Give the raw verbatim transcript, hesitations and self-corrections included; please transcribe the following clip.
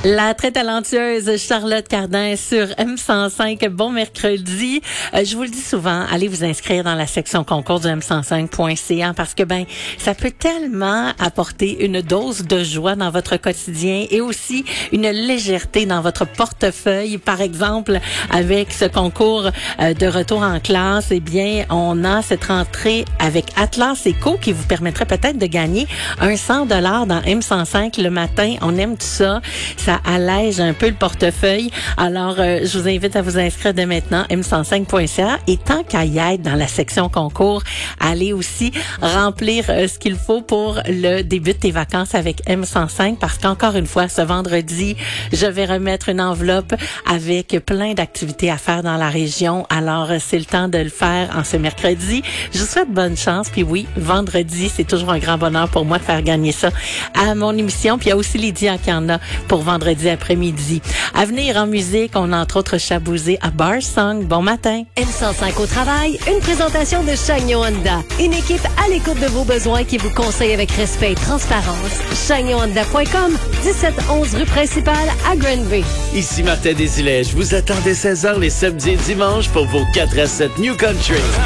La très talentueuse Charlotte Cardin sur M cent cinq. Bon mercredi. Euh, je vous le dis souvent, allez vous inscrire dans la section concours du M cent cinq point C A parce que ben ça peut tellement apporter une dose de joie dans votre quotidien et aussi une légèreté dans votre portefeuille. Par exemple, avec ce concours euh, de retour en classe, eh bien, on a cette rentrée avec Atlas Eco qui vous permettrait peut-être de gagner un cent dollars dans M cent cinq le matin. On aime tout ça. Ça allège un peu le portefeuille. Alors, euh, je vous invite à vous inscrire dès maintenant, M cent cinq point C A. Et tant qu'à y être dans la section concours, allez aussi remplir euh, ce qu'il faut pour le début de tes vacances avec M cent cinq parce qu'encore une fois, ce vendredi, je vais remettre une enveloppe avec plein d'activités à faire dans la région. Alors, euh, c'est le temps de le faire en ce mercredi. Je vous souhaite bonne chance. Puis oui, vendredi, c'est toujours un grand bonheur pour moi de faire gagner ça à mon émission. Puis il y a aussi Lydia qui en a pour vendredi après-midi. À venir en musique, on a entre autres Chabouzé à Bar Song. Bon matin. M cent cinq au travail, une présentation de Chagnon Honda. Une équipe à l'écoute de vos besoins qui vous conseille avec respect et transparence. Chagnon Honda point com, dix-sept onze rue principale à Granby. Ici Martin Desilets. Je vous attends dès seize heures les samedis et dimanches pour vos quatre à sept New Country.